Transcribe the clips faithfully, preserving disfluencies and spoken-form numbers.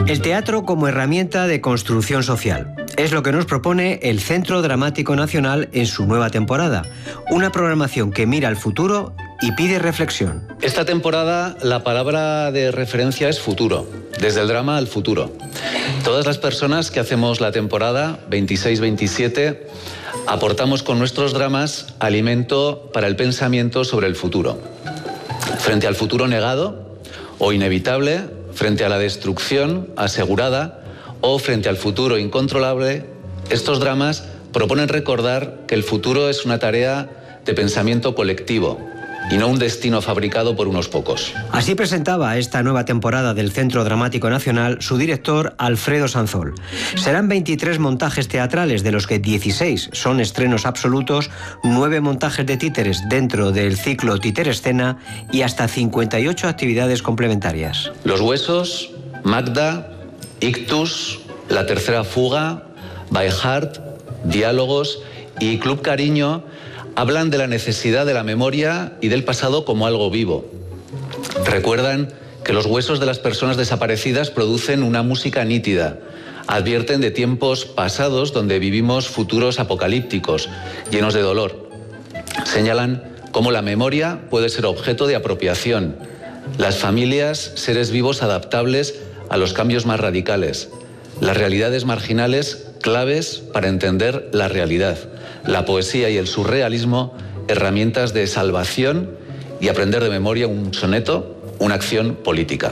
El teatro como herramienta de construcción social. Es lo que nos propone el Centro Dramático Nacional en su nueva temporada. Una programación que mira al futuro y pide reflexión. Esta temporada la palabra de referencia es futuro, desde el drama al futuro. Todas las personas que hacemos la temporada veintiséis veintisiete aportamos con nuestros dramas alimento para el pensamiento sobre el futuro. Frente al futuro negado o inevitable, frente a la destrucción asegurada o frente al futuro incontrolable, estos dramas proponen recordar que el futuro es una tarea de pensamiento colectivo y no un destino fabricado por unos pocos. Así presentaba esta nueva temporada del Centro Dramático Nacional su director Alfredo Sanzol. Serán veintitrés montajes teatrales, de los que dieciséis son estrenos absolutos, nueve montajes de títeres dentro del ciclo Títerescena y hasta cincuenta y ocho actividades complementarias. Los Huesos, Magda, Ictus, La Tercera Fuga, By Heart, Diálogos y Club Cariño hablan de la necesidad de la memoria y del pasado como algo vivo. Recuerdan que los huesos de las personas desaparecidas producen una música nítida. Advierten de tiempos pasados donde vivimos futuros apocalípticos, llenos de dolor. Señalan cómo la memoria puede ser objeto de apropiación. Las familias, seres vivos adaptables a los cambios más radicales. Las realidades marginales, claves para entender la realidad. La poesía y el surrealismo, herramientas de salvación y aprender de memoria un soneto, una acción política.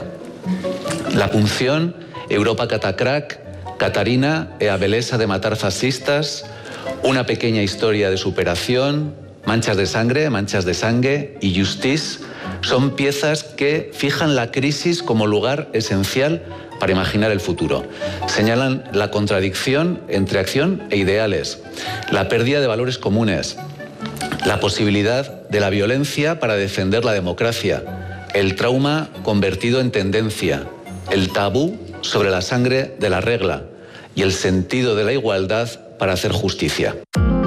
La punción, Europa Catacrac, Catarina e a beleza de matar fascistas, una pequeña historia de superación, Manchas de sangre, manchas de sangre y Justice son piezas que fijan la crisis como lugar esencial para imaginar el futuro. Señalan la contradicción entre acción e ideales, la pérdida de valores comunes, la posibilidad de la violencia para defender la democracia, el trauma convertido en tendencia, el tabú sobre la sangre de la regla y el sentido de la igualdad para hacer justicia.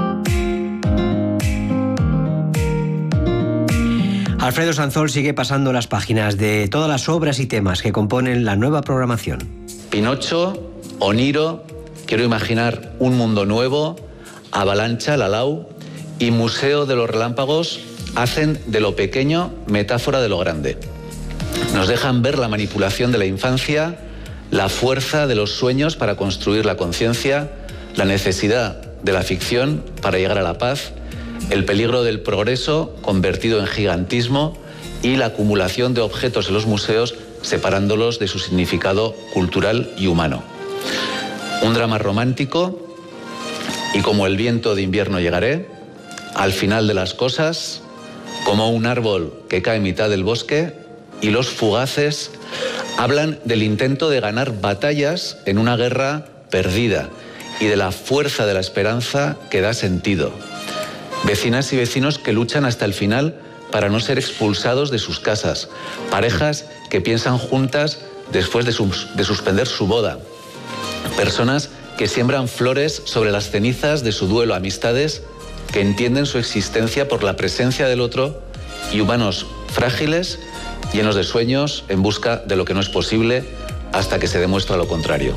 Alfredo Sanzol sigue pasando las páginas de todas las obras y temas que componen la nueva programación. Pinocho, Oniro, Quiero imaginar un mundo nuevo, Avalancha, Lalau y Museo de los Relámpagos hacen de lo pequeño metáfora de lo grande. Nos dejan ver la manipulación de la infancia, la fuerza de los sueños para construir la conciencia, la necesidad de la ficción para llegar a la paz, el peligro del progreso convertido en gigantismo y la acumulación de objetos en los museos separándolos de su significado cultural y humano. Un drama romántico y como el viento de invierno llegaré, al final de las cosas, como un árbol que cae en mitad del bosque, y Los Fugaces hablan del intento de ganar batallas en una guerra perdida y de la fuerza de la esperanza que da sentido. Vecinas y vecinos que luchan hasta el final para no ser expulsados de sus casas. Parejas que piensan juntas después de, sus, de suspender su boda. Personas que siembran flores sobre las cenizas de su duelo. Amistades que entienden su existencia por la presencia del otro y humanos frágiles, llenos de sueños, en busca de lo que no es posible hasta que se demuestra lo contrario.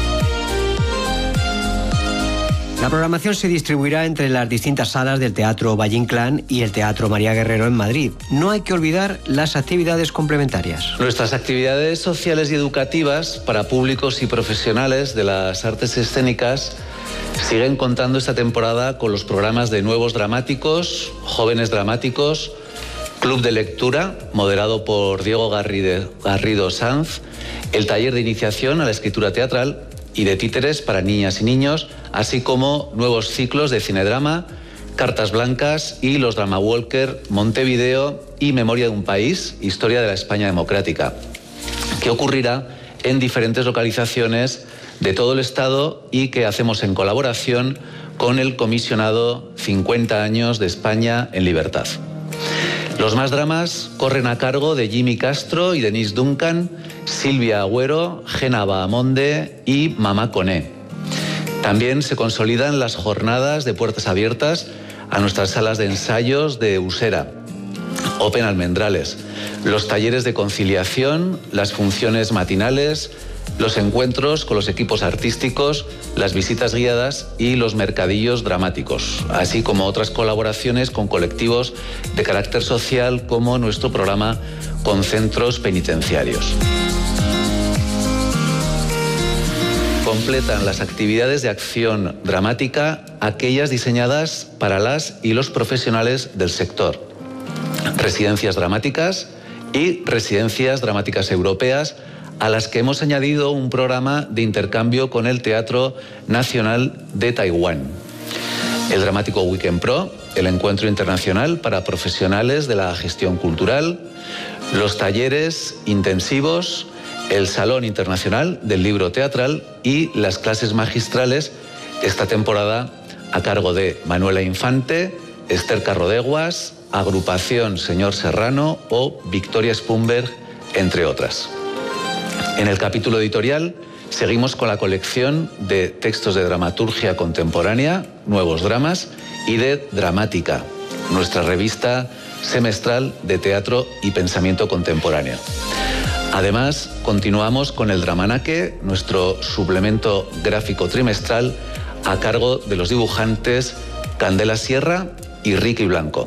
La programación se distribuirá entre las distintas salas del Teatro Valle Inclán y el Teatro María Guerrero en Madrid. No hay que olvidar las actividades complementarias. Nuestras actividades sociales y educativas para públicos y profesionales de las artes escénicas siguen contando esta temporada con los programas de Nuevos Dramáticos, Jóvenes Dramáticos, Club de Lectura, moderado por Diego Garrido, Garrido Sanz, el taller de iniciación a la escritura teatral y de títeres para niñas y niños, así como nuevos ciclos de cinedrama, Cartas Blancas y los Drama Walker, Montevideo y Memoria de un País, Historia de la España Democrática, que ocurrirá en diferentes localizaciones de todo el Estado y que hacemos en colaboración con el comisionado cincuenta años de España en Libertad. Los más dramas corren a cargo de Jimmy Castro y Denise Duncan, Silvia Agüero, Gena Bahamonde y Mamá Coné. También se consolidan las jornadas de puertas abiertas a nuestras salas de ensayos de Usera, Open Almendrales, los talleres de conciliación, las funciones matinales, los encuentros con los equipos artísticos, las visitas guiadas y los mercadillos dramáticos, así como otras colaboraciones con colectivos de carácter social como nuestro programa con centros penitenciarios. Completan las actividades de acción dramática aquellas diseñadas para las y los profesionales del sector. Residencias dramáticas y residencias dramáticas europeas, a las que hemos añadido un programa de intercambio con el Teatro Nacional de Taiwán. El Dramático Weekend Pro, el encuentro internacional para profesionales de la gestión cultural, los talleres intensivos, el Salón Internacional del Libro Teatral y las clases magistrales esta temporada a cargo de Manuela Infante, Esther Carrodeguas, Agrupación Señor Serrano o Victoria Spunberg, entre otras. En el capítulo editorial seguimos con la colección de textos de dramaturgia contemporánea, Nuevos Dramas, y de Dramática, nuestra revista semestral de teatro y pensamiento contemporáneo. Además, continuamos con el Dramanaque, nuestro suplemento gráfico trimestral a cargo de los dibujantes Candela Sierra y Ricky Blanco.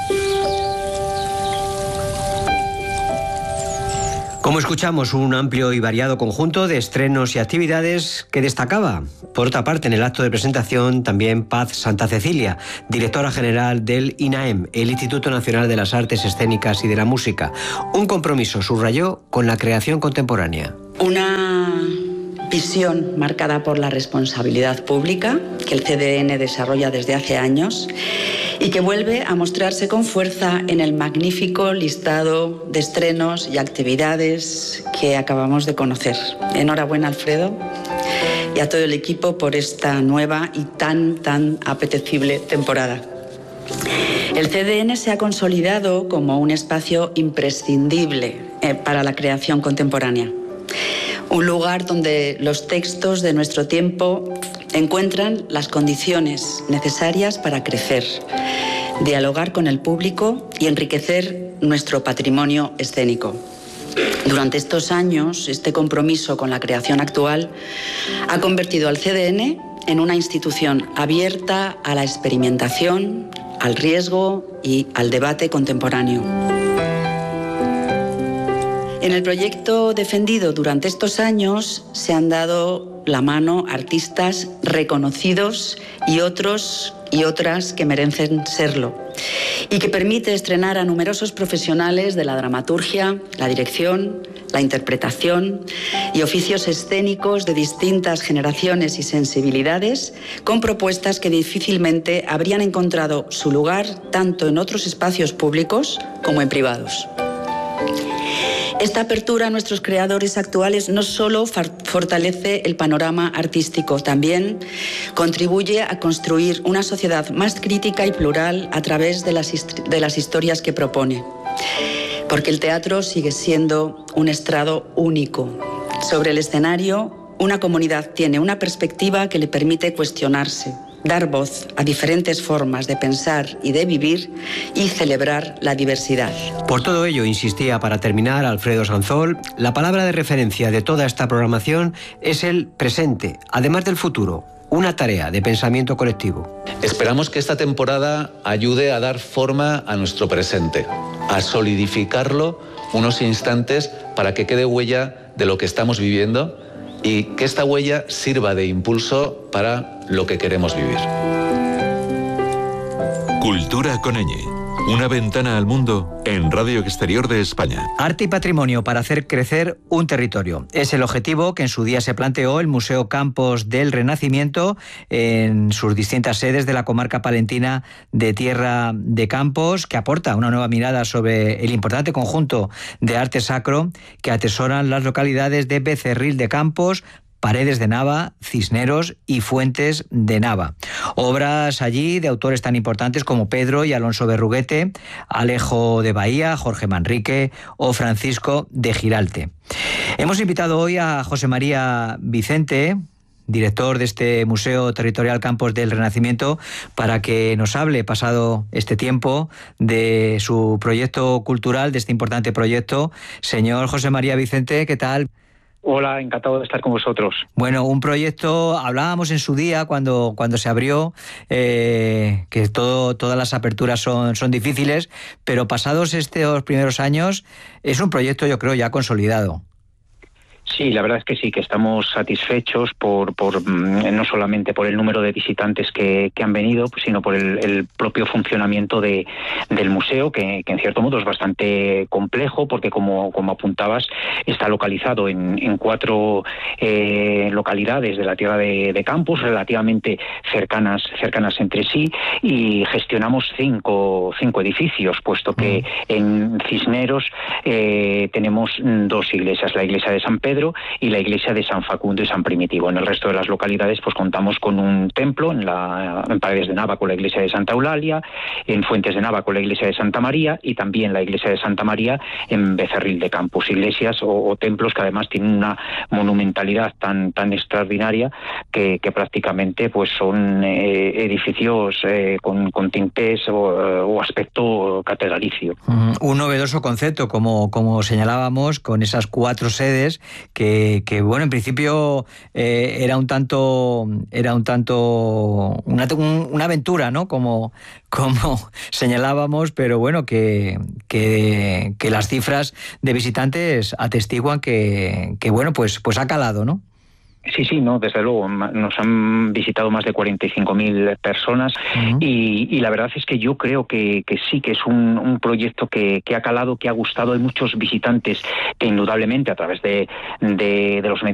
Como escuchamos, un amplio y variado conjunto de estrenos y actividades que destacaba. Por otra parte, en el acto de presentación, también Paz Santa Cecilia, directora general del INAEM, el Instituto Nacional de las Artes Escénicas y de la Música. Un compromiso, subrayó, con la creación contemporánea. Una visión marcada por la responsabilidad pública que el C D N desarrolla desde hace años y que vuelve a mostrarse con fuerza en el magnífico listado de estrenos y actividades que acabamos de conocer. Enhorabuena, Alfredo, y a todo el equipo por esta nueva y tan, tan apetecible temporada. El C D N se ha consolidado como un espacio imprescindible eh, para la creación contemporánea. Un lugar donde los textos de nuestro tiempo encuentran las condiciones necesarias para crecer, dialogar con el público y enriquecer nuestro patrimonio escénico. Durante estos años, este compromiso con la creación actual ha convertido al C D N en una institución abierta a la experimentación, al riesgo y al debate contemporáneo. En el proyecto defendido durante estos años se han dado la mano artistas reconocidos y otros y otras que merecen serlo, y que permite estrenar a numerosos profesionales de la dramaturgia, la dirección, la interpretación y oficios escénicos de distintas generaciones y sensibilidades, con propuestas que difícilmente habrían encontrado su lugar tanto en otros espacios públicos como en privados. Esta apertura a nuestros creadores actuales no solo fortalece el panorama artístico, también contribuye a construir una sociedad más crítica y plural a través de las, de las historias que propone. Porque el teatro sigue siendo un estrado único. Sobre el escenario, una comunidad tiene una perspectiva que le permite cuestionarse, dar voz a diferentes formas de pensar y de vivir y celebrar la diversidad. Por todo ello, insistía para terminar Alfredo Sanzol, la palabra de referencia de toda esta programación es el presente, además del futuro, una tarea de pensamiento colectivo. Esperamos que esta temporada ayude a dar forma a nuestro presente, a solidificarlo unos instantes para que quede huella de lo que estamos viviendo y que esta huella sirva de impulso para lo que queremos vivir. Cultura con ñ, una ventana al mundo en Radio Exterior de España. Arte y patrimonio para hacer crecer un territorio. Es el objetivo que en su día se planteó el Museo Campos del Renacimiento en sus distintas sedes de la comarca palentina de Tierra de Campos, que aporta una nueva mirada sobre el importante conjunto de arte sacro que atesoran las localidades de Becerril de Campos, Paredes de Nava, Cisneros y Fuentes de Nava. Obras allí de autores tan importantes como Pedro y Alonso Berruguete, Alejo de Bahía, Jorge Manrique o Francisco de Giralte. Hemos invitado hoy a José María Vicente, director de este Museo Territorial Campos del Renacimiento, para que nos hable, pasado este tiempo, de su proyecto cultural, de este importante proyecto. Señor José María Vicente, ¿qué tal? Hola, encantado de estar con vosotros. Bueno, un proyecto, hablábamos en su día cuando, cuando se abrió, eh, que todo, todas las aperturas son, son difíciles, pero pasados estos primeros años es un proyecto, yo creo, ya consolidado. Sí, la verdad es que sí, que estamos satisfechos por, por no solamente por el número de visitantes que, que han venido, sino por el, el propio funcionamiento de, del museo, que, que en cierto modo es bastante complejo, porque como, como apuntabas, está localizado en, en cuatro eh, localidades de la tierra de, de Campos, relativamente cercanas, cercanas entre sí, y gestionamos cinco, cinco edificios, puesto que en Cisneros eh, tenemos dos iglesias, la iglesia de San Pedro y la iglesia de San Facundo y San Primitivo. En el resto de las localidades pues contamos con un templo, en, la, en Paredes de Nava con la iglesia de Santa Eulalia, en Fuentes de Nava con la iglesia de Santa María y también la iglesia de Santa María en Becerril de Campos. Iglesias o, o templos que además tienen una monumentalidad tan, tan extraordinaria que, que prácticamente pues son eh, edificios eh, con, con tintes o, o aspecto catedralicio. Mm, un novedoso concepto, como, como señalábamos, con esas cuatro sedes que, que bueno, en principio eh, era un tanto, era un tanto una, un, una aventura, ¿no? Como, como señalábamos, pero bueno, que, que, que las cifras de visitantes atestiguan que, que bueno, pues, pues ha calado, ¿no? Sí, sí, no, desde luego. Nos han visitado más de cuarenta y cinco mil personas uh-huh. y, y la verdad es que yo creo que, que sí, que es un, un proyecto que, que ha calado, que ha gustado. Hay muchos visitantes que indudablemente a través de, de, de los medios